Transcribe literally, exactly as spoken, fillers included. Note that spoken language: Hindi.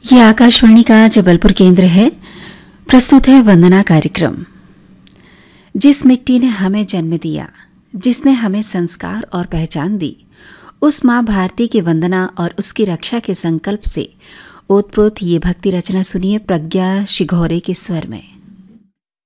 ये आकाशवाणी का जबलपुर केंद्र है। प्रस्तुत है वंदना कार्यक्रम। जिस मिट्टी ने हमें जन्म दिया, जिसने हमें संस्कार और पहचान दी, उस माँ भारती की वंदना और उसकी रक्षा के संकल्प से ओतप्रोत ये भक्ति रचना सुनिए प्रज्ञा शिघोरे के स्वर में।